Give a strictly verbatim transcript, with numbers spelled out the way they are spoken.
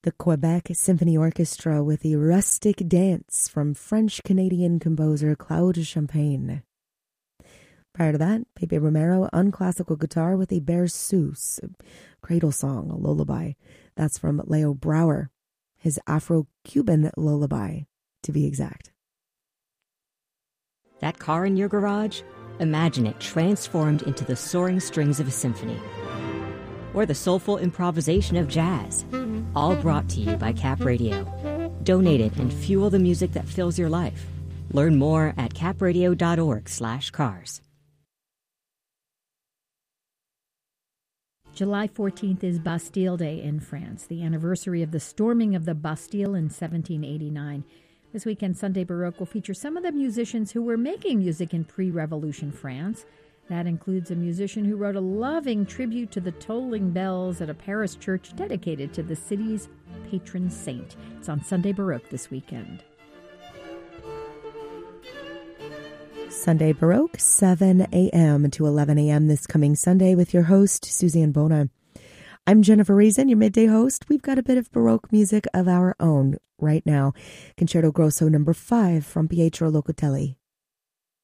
The Quebec Symphony Orchestra with the Rustic Dance from French-Canadian composer Claude Champagne. Prior to that, Pepe Romero on classical guitar with a Berceuse, a cradle song, a lullaby. That's from Leo Brouwer, his Afro-Cuban lullaby, to be exact. That car in your garage? Imagine it transformed into the soaring strings of a symphony. Or the soulful improvisation of jazz. All brought to you by Cap Radio. Donate it and fuel the music that fills your life. Learn more at capradio.org slash cars. July fourteenth is Bastille Day in France, the anniversary of the storming of the Bastille in seventeen eighty-nine. This weekend, Sunday Baroque will feature some of the musicians who were making music in pre-revolution France. That includes a musician who wrote a loving tribute to the tolling bells at a Paris church dedicated to the city's patron saint. It's on Sunday Baroque this weekend. Sunday Baroque, seven a.m. to eleven a.m. this coming Sunday with your host, Suzanne Bona. I'm Jennifer Reason, your midday host. We've got a bit of Baroque music of our own right now. Concerto Grosso number five from Pietro Locatelli.